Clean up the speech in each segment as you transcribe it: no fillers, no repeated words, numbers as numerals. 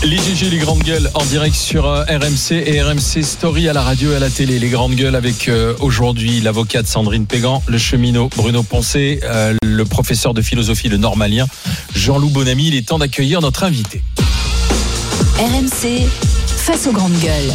Les GG, les grandes gueules en direct sur RMC et RMC Story à la radio et à la télé. Les grandes gueules avec aujourd'hui l'avocate Sandrine Pégan, le cheminot Bruno Poncet, le professeur de philosophie, le normalien Jean-Loup Bonamy. Il est temps d'accueillir notre invité. RMC face aux grandes gueules.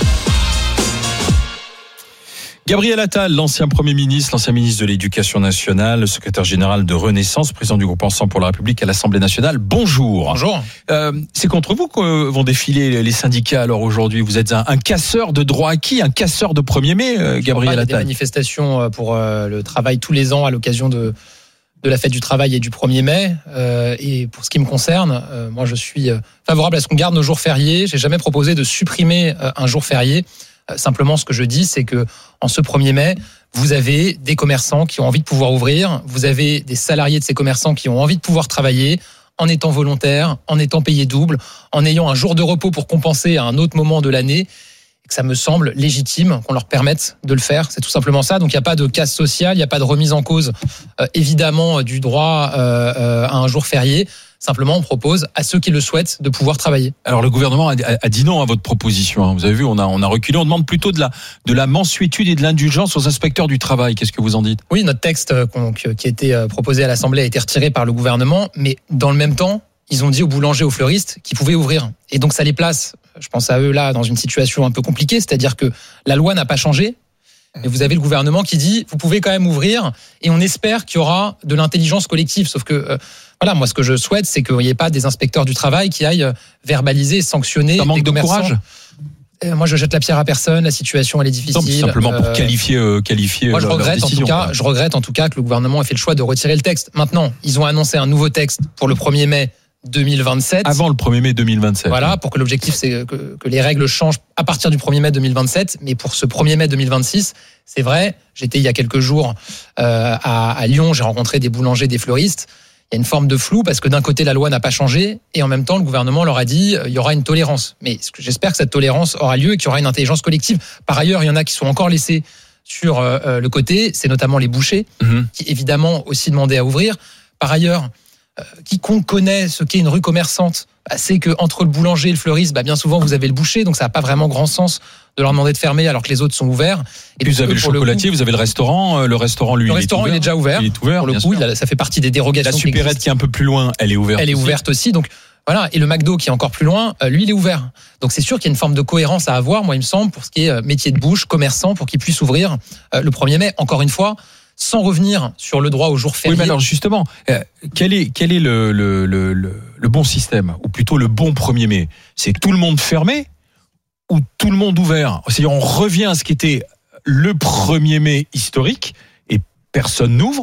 Gabriel Attal, l'ancien Premier ministre, l'ancien ministre de l'Éducation nationale, le secrétaire général de Renaissance, président du groupe Ensemble pour la République à l'Assemblée nationale. Bonjour. Bonjour. C'est contre vous que vont défiler les syndicats alors aujourd'hui. Vous êtes un casseur de droits acquis, un casseur de 1er mai, Gabriel Attal. Il y a des manifestations pour le travail tous les ans à l'occasion de la fête du travail et du 1er mai. Et pour ce qui me concerne, moi je suis favorable à ce qu'on garde nos jours fériés. J'ai jamais proposé de supprimer un jour férié. Simplement, ce que je dis, c'est que en ce 1er mai, vous avez des commerçants qui ont envie de pouvoir ouvrir, vous avez des salariés de ces commerçants qui ont envie de pouvoir travailler en étant volontaires, en étant payés double, en ayant un jour de repos pour compenser à un autre moment de l'année. Et que ça me semble légitime qu'on leur permette de le faire. C'est tout simplement ça. Donc, il n'y a pas de casse sociale, il n'y a pas de remise en cause, évidemment, du droit à un jour férié. Simplement, on propose à ceux qui le souhaitent de pouvoir travailler. Alors, le gouvernement a dit non à votre proposition. Vous avez vu, on a reculé. On demande plutôt de la mansuétude et de l'indulgence aux inspecteurs du travail. Qu'est-ce que vous en dites ? Oui, notre texte qui a été proposé à l'Assemblée a été retiré par le gouvernement. Mais dans le même temps, ils ont dit aux boulangers, aux fleuristes qu'ils pouvaient ouvrir. Et donc, ça les place, je pense à eux là, dans une situation un peu compliquée. C'est-à-dire que la loi n'a pas changé. Mais vous avez le gouvernement qui dit vous pouvez quand même ouvrir et on espère qu'il y aura de l'intelligence collective. Sauf que voilà, moi ce que je souhaite, c'est qu'il n'y ait pas des inspecteurs du travail qui aillent verbaliser, sanctionner. Ça manque de courage. Moi je jette la pierre à personne. La situation elle est difficile. Simplement pour qualifier. Moi je regrette en tout cas que le gouvernement ait fait le choix de retirer le texte. Maintenant, ils ont annoncé un nouveau texte pour le 1er mai 2027. Avant le 1er mai 2027. Voilà, pour que l'objectif, c'est que les règles changent à partir du 1er mai 2027. Mais pour ce 1er mai 2026, c'est vrai, j'étais il y a quelques jours à Lyon, j'ai rencontré des boulangers, des fleuristes. Il y a une forme de flou parce que d'un côté, la loi n'a pas changé et en même temps, le gouvernement leur a dit il y aura une tolérance. Mais j'espère que cette tolérance aura lieu et qu'il y aura une intelligence collective. Par ailleurs, il y en a qui sont encore laissés sur le côté, c'est notamment les bouchers, qui évidemment aussi demandaient à ouvrir. Par ailleurs, quiconque connaît ce qu'est une rue commerçante, c'est que entre le boulanger et le fleuriste, bien souvent vous avez le boucher, donc ça n'a pas vraiment grand sens de leur demander de fermer alors que les autres sont ouverts. Et puis vous avez le chocolatier, vous avez le restaurant. Le restaurant, lui, il est déjà ouvert. Il est ouvert. Pour le coup, ça fait partie des dérogations. La supérette qui est un peu plus loin, elle est ouverte. Elle est ouverte aussi. Donc voilà. Et le McDo qui est encore plus loin, lui, il est ouvert. Donc c'est sûr qu'il y a une forme de cohérence à avoir, moi, il me semble, pour ce qui est métier de bouche, commerçant, pour qu'ils puissent ouvrir le 1er mai. Encore une fois, sans revenir sur le droit au jour férié. Oui, mais alors justement, quel est le bon système, ou plutôt le bon 1er mai ? C'est tout le monde fermé ou tout le monde ouvert ? C'est-à-dire on revient à ce qui était le 1er mai historique et personne n'ouvre,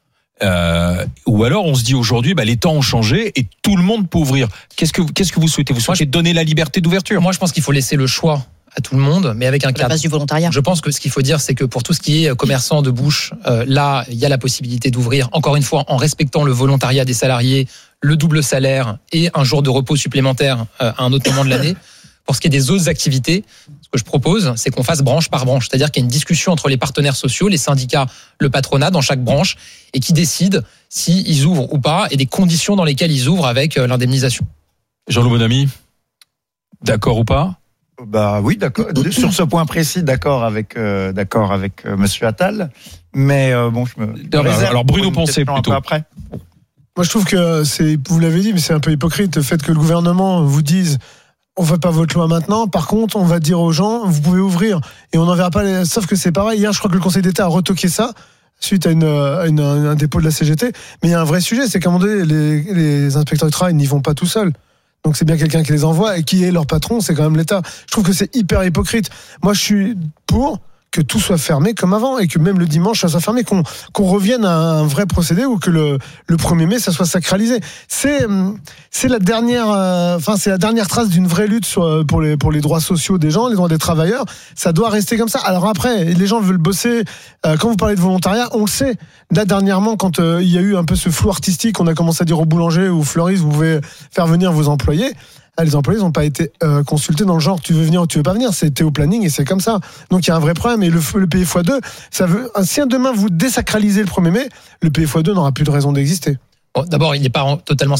ou alors on se dit aujourd'hui les temps ont changé et tout le monde peut ouvrir. Qu'est-ce que vous souhaitez ? Vous souhaitez donner la liberté d'ouverture ? Moi, je pense qu'il faut laisser le choix à tout le monde, mais avec un cadre. La base du volontariat. Je pense que ce qu'il faut dire, c'est que pour tout ce qui est commerçant de bouche, là, il y a la possibilité d'ouvrir, encore une fois, en respectant le volontariat des salariés, le double salaire et un jour de repos supplémentaire à un autre moment de l'année. Pour ce qui est des autres activités, ce que je propose, c'est qu'on fasse branche par branche. C'est-à-dire qu'il y a une discussion entre les partenaires sociaux, les syndicats, le patronat dans chaque branche, et qui décident s'ils ouvrent ou pas, et des conditions dans lesquelles ils ouvrent avec l'indemnisation. Jean-Loup Bonamy, d'accord ou pas ? Oui, d'accord. Sur ce point précis, d'accord avec Monsieur Attal. Mais je me réserve. Alors Bruno Poncet plutôt. Après. Moi, je trouve que vous l'avez dit, mais c'est un peu hypocrite le fait que le gouvernement vous dise on ne fait pas votre loi maintenant. Par contre, on va dire aux gens vous pouvez ouvrir et on n'enverra pas. Sauf que c'est pareil. Hier, je crois que le Conseil d'État a retoqué ça suite à un dépôt de la CGT. Mais il y a un vrai sujet, c'est qu'à un moment donné, les inspecteurs du travail n'y vont pas tout seuls. Donc c'est bien quelqu'un qui les envoie et qui est leur patron, c'est quand même l'État. Je trouve que c'est hyper hypocrite. Moi, je suis pour que tout soit fermé comme avant et que même le dimanche ça soit fermé, qu'on revienne à un vrai procédé ou que le 1er mai ça soit sacralisé. C'est la dernière c'est la dernière trace d'une vraie lutte pour les droits sociaux des gens, les droits des travailleurs. Ça doit rester comme ça. Alors après, les gens veulent bosser. Quand vous parlez de volontariat, on le sait. Là dernièrement, quand il y a eu un peu ce flou artistique, on a commencé à dire aux boulangers ou aux fleuristes, vous pouvez faire venir vos employés. Les employés n'ont pas été consultés dans le genre tu veux venir ou tu veux pas venir, c'était au planning et c'est comme ça. Donc il y a un vrai problème et le payer x2, ça veut si demain vous désacralisez le 1er mai, le payer x2 n'aura plus de raison d'exister. Bon, d'abord, il n'est pas totalement